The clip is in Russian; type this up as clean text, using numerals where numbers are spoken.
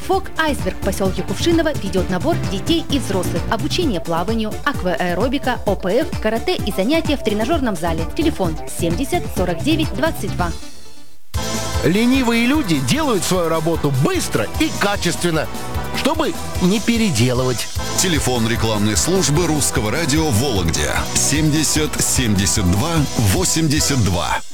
ФОК «Айсберг» в поселке Кувшиново ведет набор детей и взрослых. Обучение плаванию, акваэробика, ОПФ, карате и занятия в тренажерном зале. Телефон 70 49 22. Ленивые люди делают свою работу быстро и качественно, чтобы не переделывать. Телефон рекламной службы Русского радио в Вологде 70 72 82.